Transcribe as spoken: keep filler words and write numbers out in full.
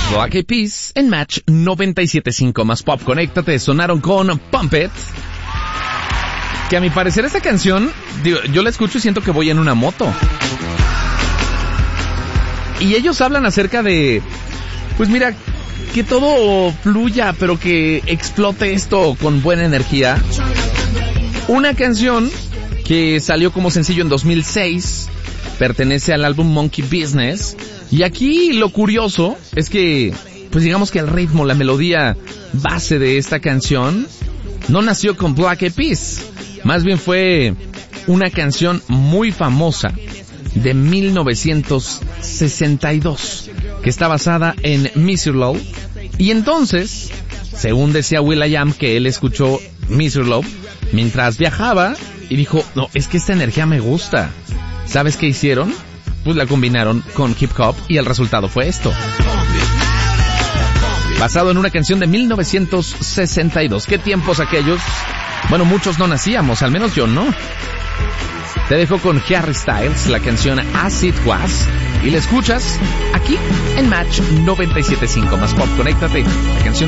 Black Eyed Peas en Match noventa y siete punto cinco más Pop. Conéctate, sonaron con Pump It. Que a mi parecer esta canción, digo, yo la escucho y siento que voy en una moto. Y ellos hablan acerca de, pues mira, que todo fluya, pero que explote esto con buena energía. Una canción que salió como sencillo en dos mil seis, pertenece al álbum Monkey Business. Y aquí lo curioso es que, pues digamos que el ritmo, la melodía base de esta canción no nació con Black Eyed Peas. Más bien fue una canción muy famosa de mil novecientos sesenta y dos, que está basada en mister Love. Y entonces, según decía will.i.am, que él escuchó mister Love mientras viajaba y dijo, no, es que esta energía me gusta. ¿Sabes qué hicieron? Pues la combinaron con hip hop y el resultado fue esto. Basado en una canción de mil novecientos sesenta y dos. ¿Qué tiempos aquellos? Bueno, muchos no nacíamos, al menos yo no. Te dejo con Harry Styles, la canción As It Was, y la escuchas aquí en Match noventa y siete punto cinco más Pop. Conéctate, la canción